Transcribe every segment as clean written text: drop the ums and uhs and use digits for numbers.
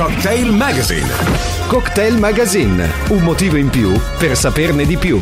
Cocktail Magazine. Cocktail Magazine, un motivo in più per saperne di più.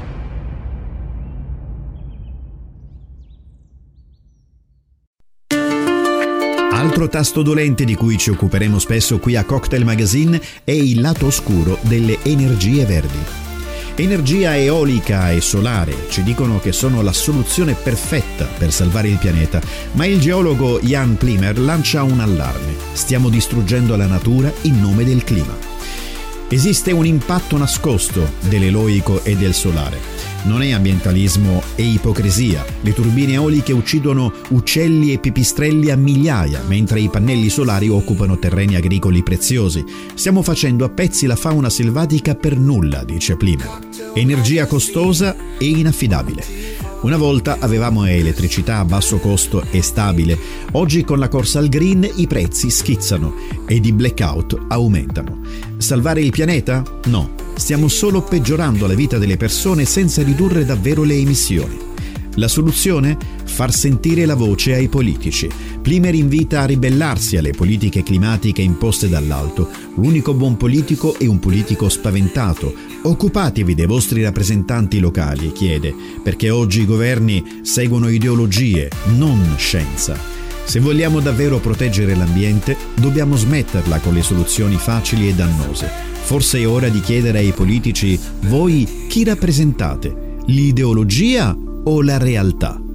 Altro tasto dolente di cui ci occuperemo spesso qui a Cocktail Magazine è il lato oscuro delle energie verdi. Energia eolica e solare ci dicono che sono la soluzione perfetta per salvare il pianeta, ma il geologo Jan Plimer lancia un allarme. Stiamo distruggendo la natura in nome del clima. Esiste un impatto nascosto dell'eolico e del solare. Non è ambientalismo e ipocrisia. Le turbine eoliche uccidono uccelli e pipistrelli a migliaia, mentre i pannelli solari occupano terreni agricoli preziosi. Stiamo facendo a pezzi la fauna selvatica per nulla, dice Plimer. Energia costosa e inaffidabile. Una volta avevamo elettricità a basso costo e stabile. Oggi con la corsa al green i prezzi schizzano ed i blackout aumentano. Salvare il pianeta? No. Stiamo solo peggiorando la vita delle persone senza ridurre davvero le emissioni. La soluzione? Far sentire la voce ai politici. Plimer invita a ribellarsi alle politiche climatiche imposte dall'alto. L'unico buon politico è un politico spaventato. Occupatevi dei vostri rappresentanti locali, chiede, perché oggi i governi seguono ideologie, non scienza. Se vogliamo davvero proteggere l'ambiente, dobbiamo smetterla con le soluzioni facili e dannose. Forse è ora di chiedere ai politici: voi chi rappresentate? L'ideologia o la realtà?